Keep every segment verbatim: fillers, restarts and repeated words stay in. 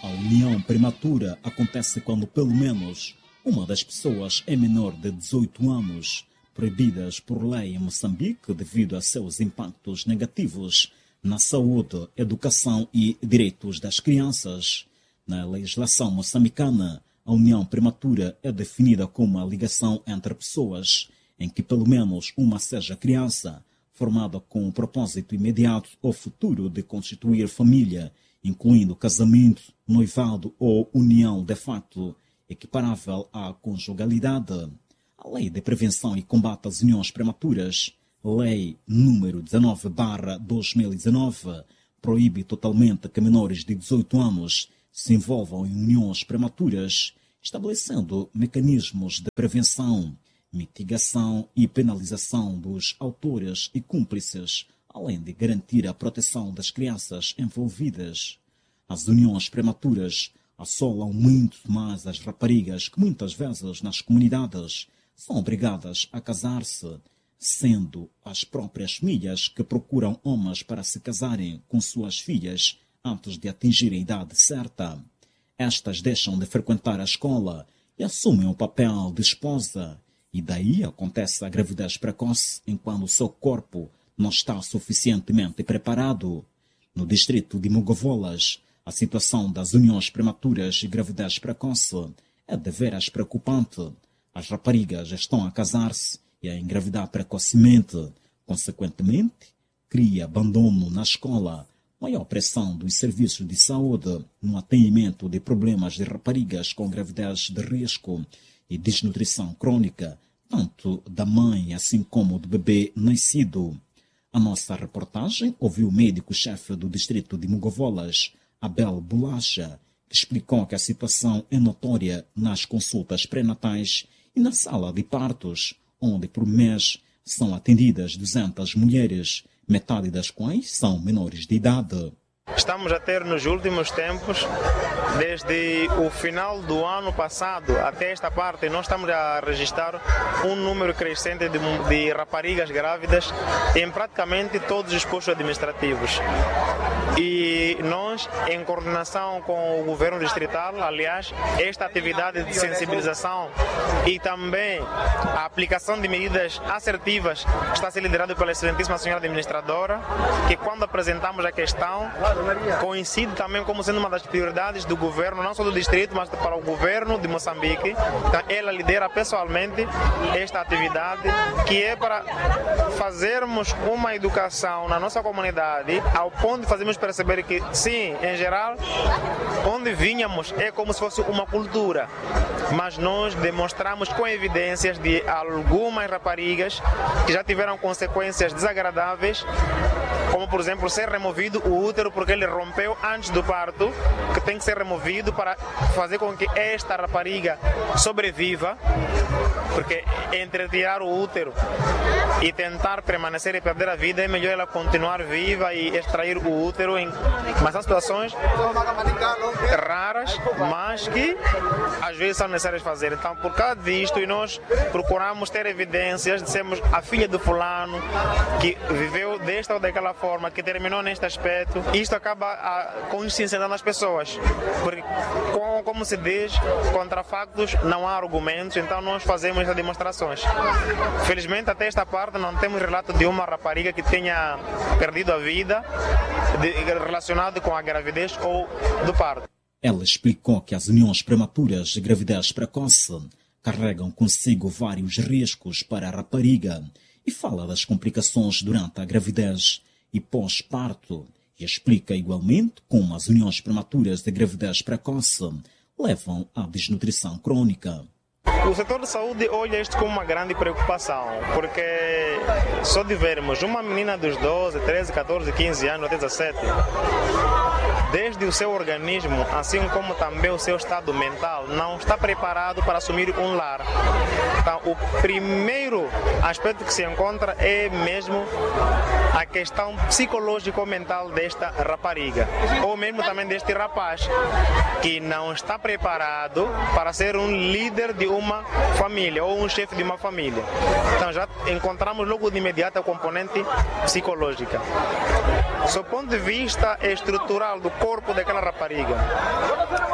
união prematura acontece quando pelo menos uma das pessoas é menor de dezoito anos, proibidas por lei em Moçambique devido a seus impactos negativos na saúde, educação e direitos das crianças. Na legislação moçambicana, a união prematura é definida como a ligação entre pessoas em que pelo menos uma seja criança, formada com o propósito imediato ou futuro de constituir família, incluindo casamento, noivado ou união de facto, equiparável à conjugalidade. A Lei de Prevenção e Combate às Uniões Prematuras, Lei número dezenove barra dois mil e dezenove, proíbe totalmente que menores de dezoito anos se envolvam em uniões prematuras, estabelecendo mecanismos de prevenção, mitigação e penalização dos autores e cúmplices, além de garantir a proteção das crianças envolvidas. As uniões prematuras assolam muito mais as raparigas que muitas vezes nas comunidades são obrigadas a casar-se, sendo as próprias famílias que procuram homens para se casarem com suas filhas antes de atingirem a idade certa. Estas deixam de frequentar a escola e assumem o papel de esposa, e daí acontece a gravidez precoce enquanto o seu corpo não está suficientemente preparado. No distrito de Mogovolas, a situação das uniões prematuras e gravidez precoce é de veras preocupante. As raparigas estão a casar-se e a engravidar precocemente. Consequentemente, cria abandono na escola, maior pressão dos serviços de saúde no atendimento de problemas de raparigas com gravidez de risco e desnutrição crônica, tanto da mãe assim como do bebê nascido. A nossa reportagem ouviu o médico-chefe do distrito de Mogovolas, Abel Bolacha, que explicou que a situação é notória nas consultas pré-natais e na sala de partos, onde por mês são atendidas duzentas mulheres, metade das quais são menores de idade. Estamos a ter nos últimos tempos, desde o final do ano passado até esta parte, nós estamos a registrar um número crescente de, de raparigas grávidas em praticamente todos os postos administrativos. E nós, em coordenação com o governo distrital, aliás, esta atividade de sensibilização e também a aplicação de medidas assertivas está a ser liderada pela excelentíssima senhora administradora, que quando apresentamos a questão, coincide também como sendo uma das prioridades do governo, não só do distrito, mas para o governo de Moçambique. Então, ela lidera pessoalmente esta atividade, que é para fazermos uma educação na nossa comunidade, ao ponto de fazermos perceber que, sim, em geral, onde vinhamos é como se fosse uma cultura, mas nós demonstramos com evidências de algumas raparigas que já tiveram consequências desagradáveis, como, por exemplo, ser removido o útero porque ele rompeu antes do parto, que tem que ser removido para fazer com que esta rapariga sobreviva, porque entre tirar o útero e tentar permanecer e perder a vida, é melhor ela continuar viva e extrair o útero. Em... Mas são situações raras, mas que às vezes são necessárias fazer. Então, por causa disto, e nós procuramos ter evidências, dissemos a filha do fulano que viveu desta ou daquela forma, que terminou neste aspecto. Isto acaba a conscienciando as pessoas, porque, como, como se diz, contra factos não há argumentos, então nós fazemos essas demonstrações. Felizmente, até esta parte, não temos relato de uma rapariga que tenha perdido a vida de, relacionado com a gravidez ou do parto. Ela explicou que as uniões prematuras de gravidez precoce carregam consigo vários riscos para a rapariga e fala das complicações durante a gravidez e pós-parto, e explica igualmente como as uniões prematuras de gravidez precoce levam à desnutrição crônica. O setor de saúde olha isto como uma grande preocupação, porque só de vermos uma menina dos doze, treze, catorze, quinze anos até dezassete, desde o seu organismo, assim como também o seu estado mental, não está preparado para assumir um lar. Então, o primeiro aspecto que se encontra é mesmo a questão psicológico-mental desta rapariga, ou mesmo também deste rapaz, que não está preparado para ser um líder de uma família ou um chefe de uma família. Então, já encontramos logo de imediato a componente psicológica. Do ponto de vista estrutural do corpo daquela rapariga,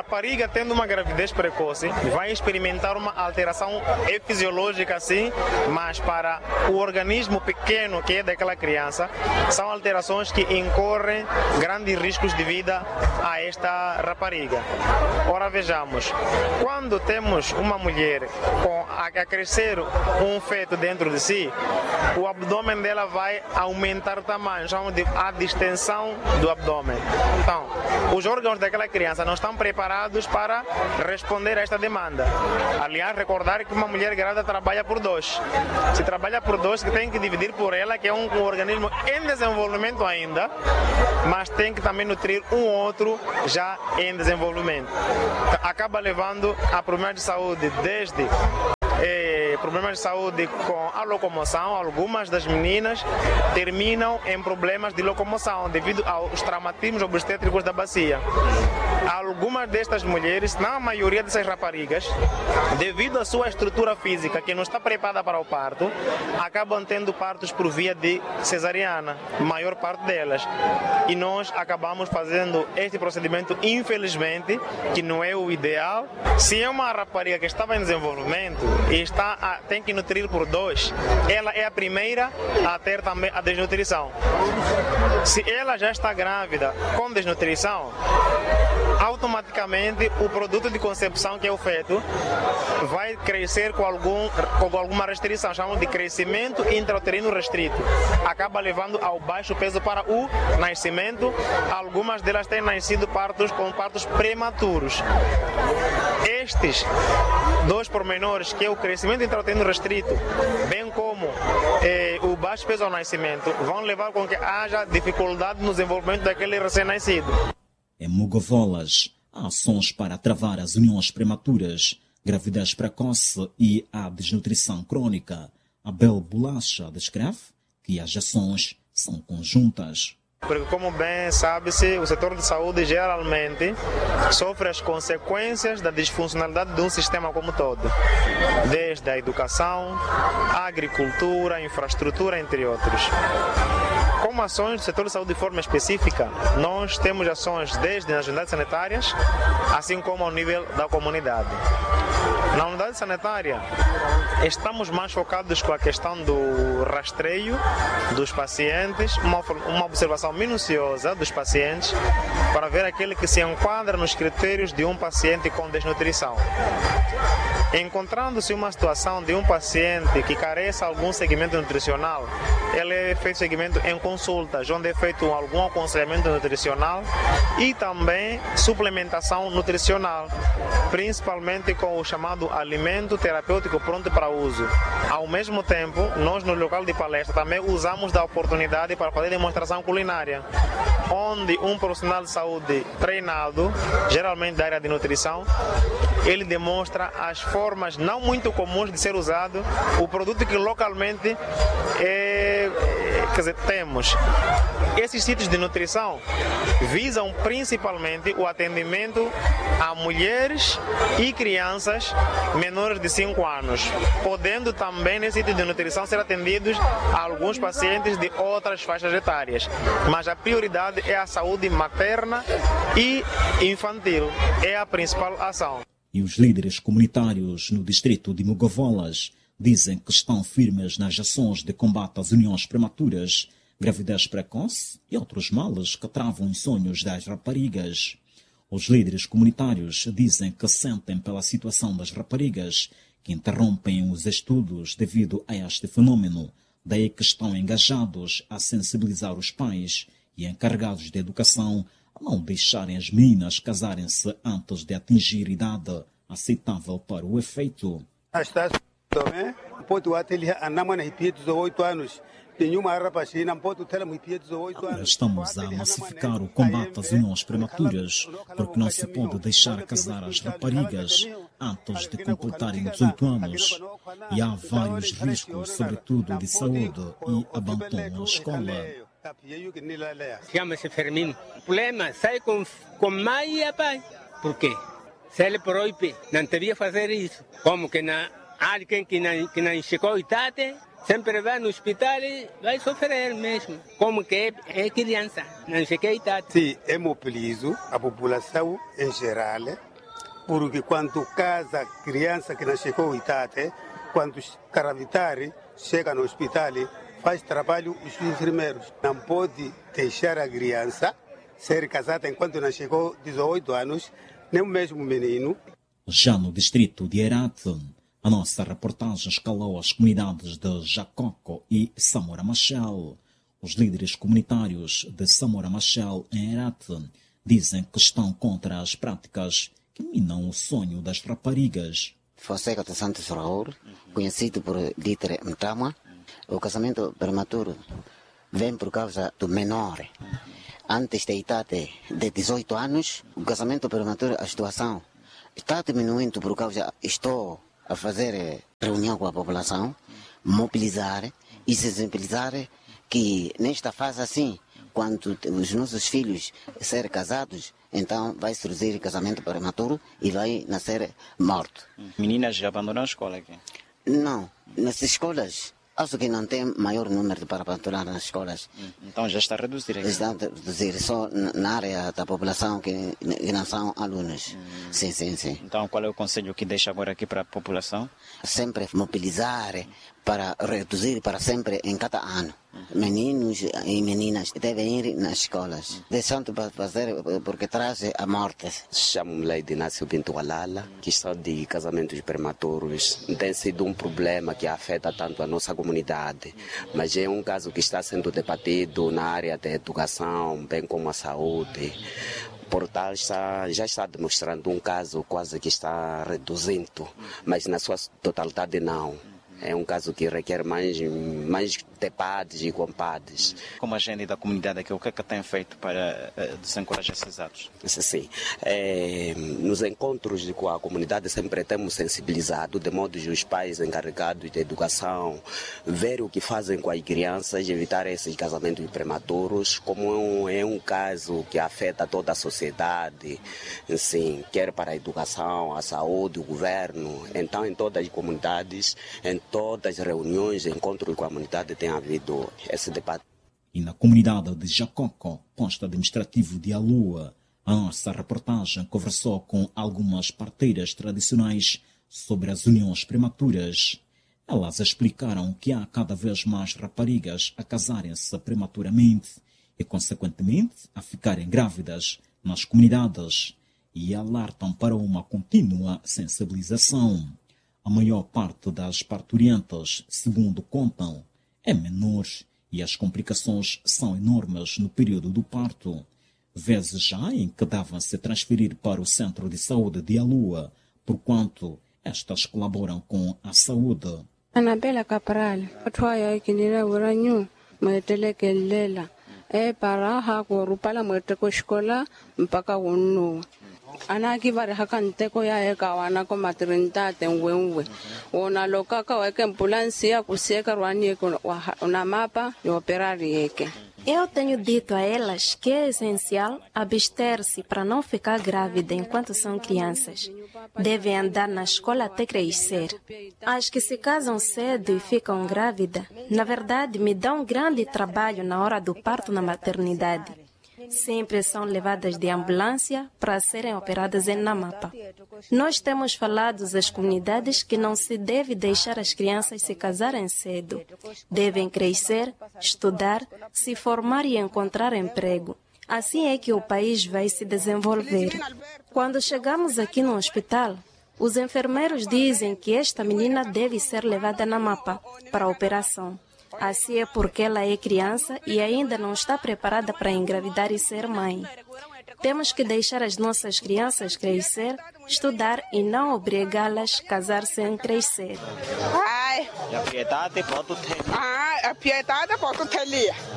rapariga tendo uma gravidez precoce vai experimentar uma alteração fisiológica sim, mas para o organismo pequeno que é daquela criança, são alterações que incorrem grandes riscos de vida a esta rapariga. Ora vejamos, quando temos uma mulher com a, a crescer um feto dentro de si, o abdômen dela vai aumentar o tamanho, chamamos de a distensão do abdômen. Então, os órgãos daquela criança não estão preparados para responder a esta demanda. Aliás, recordar que uma mulher grávida trabalha por dois. Se trabalha por dois, tem que dividir por ela, que é um, um organismo em desenvolvimento ainda, mas tem que também nutrir um outro já em desenvolvimento. Acaba levando a problemas de saúde, desde eh, problemas de saúde com a locomoção. Algumas das meninas terminam em problemas de locomoção devido aos traumatismos obstétricos da bacia. Algumas destas mulheres, na maioria dessas raparigas, devido à sua estrutura física que não está preparada para o parto, acabam tendo partos por via de cesariana, a maior parte delas. E nós acabamos fazendo este procedimento, infelizmente, que não é o ideal. Se é uma rapariga que estava em desenvolvimento e está a, tem que nutrir por dois, ela é a primeira a ter também a desnutrição. Se ela já está grávida com desnutrição, automaticamente o produto de concepção, que é o feto, vai crescer com, algum, com alguma restrição, chamamos de crescimento intrauterino restrito. Acaba levando ao baixo peso para o nascimento. Algumas delas têm nascido partos com partos prematuros. Estes dois pormenores, que é o crescimento intrauterino restrito, bem como eh, o baixo peso ao nascimento, vão levar com que haja dificuldade no desenvolvimento daquele recém-nascido. Em Mogovolas, há ações para travar as uniões prematuras, gravidez precoce e a desnutrição crônica. Abel Bolacha descreve que as ações são conjuntas. Porque, como bem sabe-se, o setor de saúde geralmente sofre as consequências da disfuncionalidade de um sistema como todo, desde a educação, a agricultura, a infraestrutura, entre outros. Como ações do setor de saúde de forma específica, nós temos ações desde as unidades sanitárias, assim como ao nível da comunidade. Na unidade sanitária, estamos mais focados com a questão do rastreio dos pacientes, uma, uma observação minuciosa dos pacientes, para ver aquele que se enquadra nos critérios de um paciente com desnutrição. Encontrando-se uma situação de um paciente que careça algum segmento nutricional, ele é feito segmento em consultas, onde é feito algum aconselhamento nutricional e também suplementação nutricional, principalmente com o chamado alimento terapêutico pronto para uso. Ao mesmo tempo, nós no local de palestra também usamos da oportunidade para fazer demonstração culinária, onde um profissional de saúde treinado, geralmente da área de nutrição, ele demonstra as formas não muito comuns de ser usado o produto que localmente é, quer dizer, temos. Esses sítios de nutrição visam principalmente o atendimento a mulheres e crianças menores de cinco anos, podendo também nesse sítio de nutrição ser atendidos a alguns pacientes de outras faixas etárias. Mas a prioridade é a saúde materna e infantil, é a principal ação. E os líderes comunitários no distrito de Mogovolas dizem que estão firmes nas ações de combate às uniões prematuras, gravidez precoce e outros males que travam os sonhos das raparigas. Os líderes comunitários dizem que sentem pela situação das raparigas que interrompem os estudos devido a este fenômeno, daí que estão engajados a sensibilizar os pais e encarregados de educação a não deixarem as meninas casarem-se antes de atingir idade aceitável para o efeito. Agora estamos a massificar o combate às uniões prematuras, porque não se pode deixar casar as raparigas antes de completarem dezoito anos. E há vários riscos, sobretudo de saúde, e abandono na escola. Chama-se Fermino. O problema sai com, com mãe e pai. Por quê? Se ele proíbe, não deveria fazer isso. Como que na, alguém que não, que não chegou a idade, sempre vai no hospital e vai sofrer mesmo. Como que é, é criança, não chegou a idade. Sim, eu mobilizo a população em geral porque quando casa criança que não chegou à idade, quando caravitar chega no hospital, faz trabalho os enfermeiros. Não pode deixar a criança ser casada enquanto não chegou dezoito anos, nem o mesmo menino. Já no distrito de Herat, a nossa reportagem escalou as comunidades de Jacoco e Samora Machel. Os líderes comunitários de Samora Machel em Herat dizem que estão contra as práticas que minam o sonho das raparigas. Fonseca de Santos Raul, conhecido por Dieter Mtama, o casamento prematuro vem por causa do menor. Antes da idade de dezoito anos, o casamento prematuro, a situação está diminuindo por causa, estou a fazer reunião com a população, mobilizar e sensibilizar que nesta fase assim, quando os nossos filhos serem casados, então vai surgir casamento prematuro e vai nascer morto. Meninas já abandonaram a escola aqui? Não, nas escolas, acho que não tem maior número para abandonar nas escolas. Então já está a reduzir aqui? Está a reduzir, só na área da população que, que não são alunos. Hum. Sim, sim, sim. Então qual é o conselho que deixa agora aqui para a população? Sempre mobilizar para reduzir para sempre em cada ano. Meninos e meninas devem ir nas escolas, deixando para fazer porque traz a morte. Chamo-me Leide Inácio Pinto Alala. Questão de casamentos prematuros tem sido um problema que afeta tanto a nossa comunidade, mas é um caso que está sendo debatido na área da educação, bem como a saúde. O portal está, já está demonstrando um caso quase que está reduzindo, mas na sua totalidade não. É um caso que requer mais, mais debates e compadres. Como agente da comunidade aqui, o que é que tem feito para uh, desencorajar esses atos? Sim, é, nos encontros com a comunidade sempre temos sensibilizado, de modo que os pais encarregados de educação ver o que fazem com as crianças, evitar esses casamentos prematuros, como é um, é um caso que afeta toda a sociedade, sim, quer para a educação, a saúde, o governo. Então, em todas as comunidades, em todas as reuniões, encontros com a comunidade, tem havido esse debate. E na comunidade de Jacoco, posto administrativo de Alua, a nossa reportagem conversou com algumas parteiras tradicionais sobre as uniões prematuras. Elas explicaram que há cada vez mais raparigas a casarem-se prematuramente e, consequentemente, a ficarem grávidas nas comunidades e alertam para uma contínua sensibilização. A maior parte das parturientas, segundo contam, é menor e as complicações são enormes no período do parto, vezes já em que davam-se transferir para o centro de saúde de Alua, porquanto estas colaboram com a saúde. Anabela Capral, atwaya ikinira uranyu, maetelekelela, e para hakorupala mweteko escola mpaka wonu. Anaki vare hakanteko ya eka wana ko maternidade wenwe ona lokaka wa ambulância kusieka rwani na mapa e operari yeke. Eu tenho dito a elas que é essencial abster-se para não ficar grávida enquanto são crianças. Devem andar na escola até crescer. As que se casam cedo e ficam grávidas, na verdade, me dão um grande trabalho na hora do parto na maternidade. Sempre são levadas de ambulância para serem operadas em Namapa. Nós temos falado às comunidades que não se deve deixar as crianças se casarem cedo. Devem crescer, estudar, se formar e encontrar emprego. Assim é que o país vai se desenvolver. Quando chegamos aqui no hospital, os enfermeiros dizem que esta menina deve ser levada a Namapa para a operação. Assim é porque ela é criança e ainda não está preparada para engravidar e ser mãe. Temos que deixar as nossas crianças crescer, estudar e não obrigá-las a casar sem crescer. Ai, a piedade pode ter. Ah, a piedade pode ter.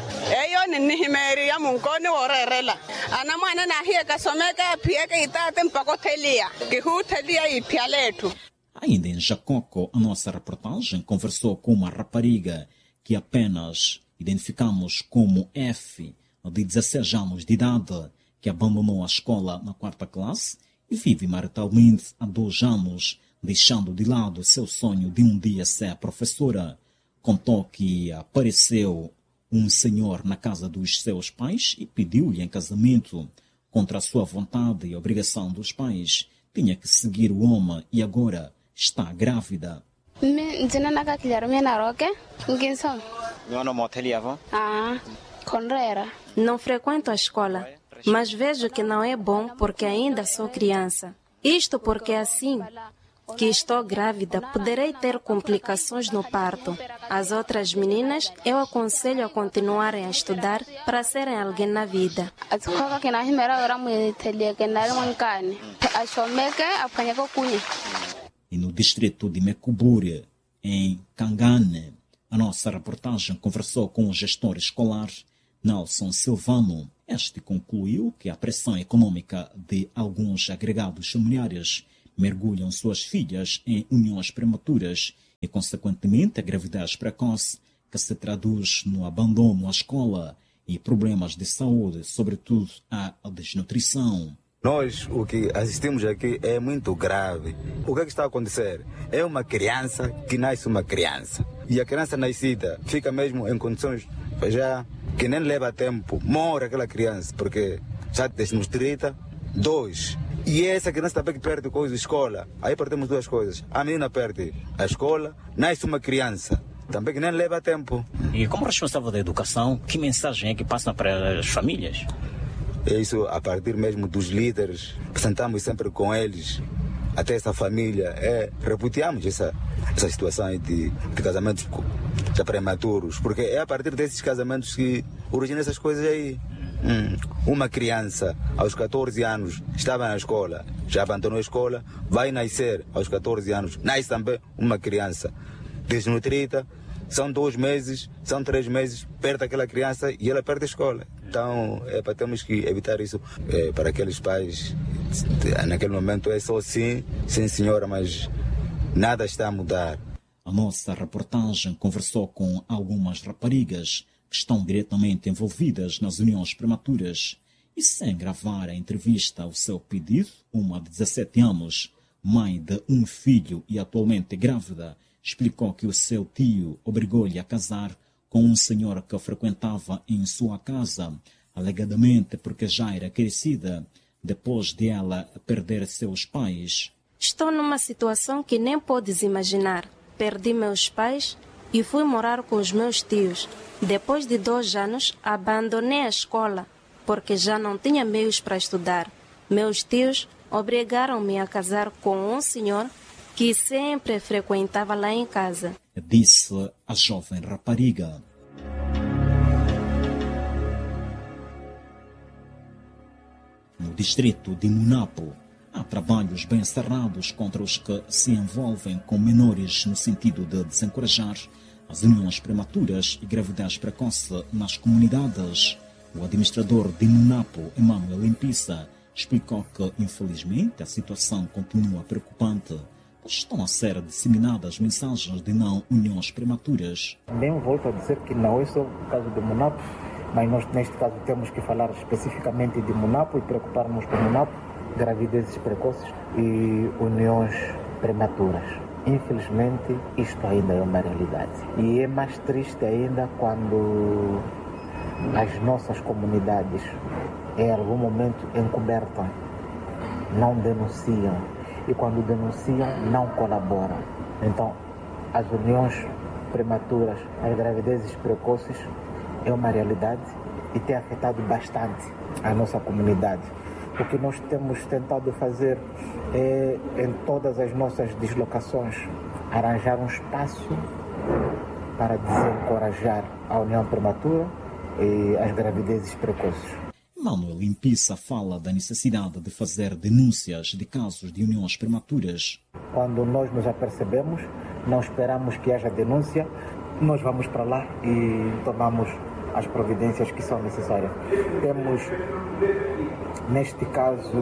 Eu nem me meria muncone orerela. Ana mana na ria que somega piega e tá tem pouco telia. Que hu telia e pialeto. Ainda em Jacoco, a nossa reportagem conversou com uma rapariga que apenas identificamos como F, de dezesseis anos de idade, que abandonou a escola na quarta classe e vive maritalmente há dois anos, deixando de lado seu sonho de um dia ser professora. Contou que apareceu um senhor na casa dos seus pais e pediu-lhe em casamento, contra a sua vontade e obrigação dos pais. tinha que seguir o homem e agora está grávida. Não frequento a escola, mas vejo que não é bom porque ainda sou criança. Isto porque assim que estou grávida, poderei ter complicações no parto. As outras meninas, eu aconselho a continuarem a estudar para serem alguém na vida. E no distrito de Mecuburi, em Kangane, a nossa reportagem conversou com o gestor escolar Nelson Silvano. Este concluiu que a pressão econômica de alguns agregados familiares mergulham suas filhas em uniões prematuras e, consequentemente, a gravidez precoce, que se traduz no abandono à escola e problemas de saúde, sobretudo a desnutrição. Nós, o que assistimos aqui é muito grave. O que é que está a acontecer? É uma criança que nasce uma criança. E a criança nascida fica mesmo em condições já que nem leva tempo. Morre aquela criança, porque já desnutrida. Dois. E essa criança também que perde coisa de escola. Aí perdemos duas coisas. A menina perde a escola, nasce uma criança. Também que nem leva tempo. E como responsável da educação, que mensagem é que passa para as famílias? É isso a partir mesmo dos líderes. Sentamos sempre com eles. Até essa família. É, repudiamos essa, essa situação de, de casamentos já prematuros. Porque é a partir desses casamentos que originam essas coisas aí. Hum, uma criança aos catorze anos estava na escola, já abandonou a escola, vai nascer aos catorze anos, nasce também uma criança desnutrida, são dois meses, são três meses, perde aquela criança e ela perde a escola. Então é, para temos que evitar isso é, para aqueles pais. Naquele momento é só sim, sim senhora, mas nada está a mudar. A nossa reportagem conversou com algumas raparigas que estão diretamente envolvidas nas uniões prematuras e, sem gravar a entrevista ao seu pedido, uma de dezassete anos, mãe de um filho e atualmente grávida, explicou que o seu tio obrigou-lhe a casar com um senhor que frequentava em sua casa, alegadamente porque já era crescida, depois de ela perder seus pais. Estou numa situação que nem podes imaginar. Perdi meus pais e fui morar com os meus tios. Depois de dois anos, abandonei a escola, porque já não tinha meios para estudar. Meus tios obrigaram-me a casar com um senhor que sempre frequentava lá em casa. Disse a jovem rapariga. No distrito de Munapo, há trabalhos bem cerrados contra os que se envolvem com menores no sentido de desencorajar as uniões prematuras e gravidez precoce nas comunidades. O administrador de Munapo, Emmanuel Impissa, explicou que, infelizmente, a situação continua preocupante, pois estão a ser disseminadas mensagens de não uniões prematuras. Também volto a dizer que não é só o caso de Munapo, mas nós, neste caso, temos que falar especificamente de Munapo e preocuparmos com Munapo, gravidezes precoces e uniões prematuras. Infelizmente, isto ainda é uma realidade. E é mais triste ainda quando as nossas comunidades, em algum momento, encobertam, não denunciam. E quando denunciam, não colaboram. Então, as uniões prematuras, as gravidezes precoces, é uma realidade e tem afetado bastante a nossa comunidade. O que nós temos tentado fazer é, em todas as nossas deslocações, arranjar um espaço para desencorajar a união prematura e as gravidezes precoces. Manuel Impissa fala da necessidade de fazer denúncias de casos de uniões prematuras. Quando nós nos apercebemos, não esperamos que haja denúncia, nós vamos para lá e tomamos as providências que são necessárias. Temos, neste caso,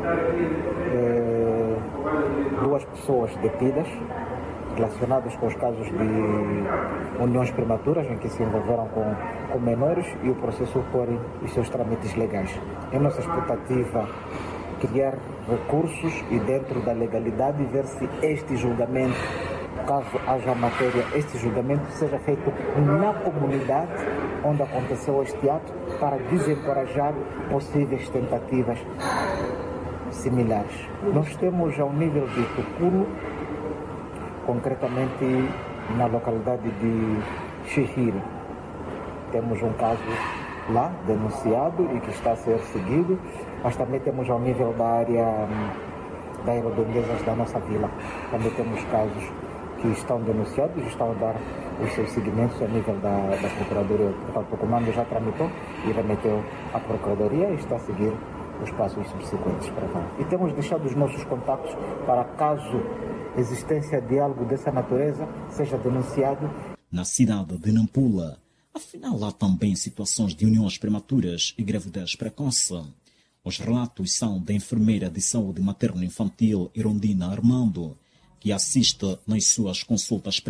eh, duas pessoas detidas relacionadas com os casos de uniões prematuras em que se envolveram com, com menores e o processo por os seus trâmites legais. É nossa expectativa criar recursos e, dentro da legalidade, ver se este julgamento, caso haja matéria, este julgamento seja feito na comunidade onde aconteceu este ato, para desencorajar possíveis tentativas similares. Nós temos ao nível de Tucuno, concretamente na localidade de Xirrira, temos um caso lá denunciado e que está a ser seguido, mas também temos ao nível da área das redondezas da nossa vila, também temos casos que estão denunciados e estão a dar os seus seguimentos a nível da, da Procuradoria. Portanto, o comando já tramitou e remeteu à Procuradoria e está a seguir os passos subsequentes para cá. E temos deixado os nossos contatos para caso existência de algo dessa natureza seja denunciado. Na cidade de Nampula, afinal há também situações de uniões prematuras e gravidez precoce. Os relatos são da enfermeira de saúde materno-infantil Irondina Armando, que assiste nas suas consultas